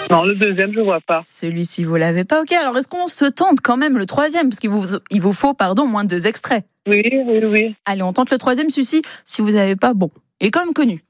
Non, le deuxième, je vois pas. Celui-ci, vous l'avez pas. Ok, alors est-ce qu'on se tente quand même le troisième? Parce qu'il vous faut, moins de 2 extraits. Oui. Allez, on tente le troisième, celui-ci. Si vous n'avez pas, bon, est quand même connu.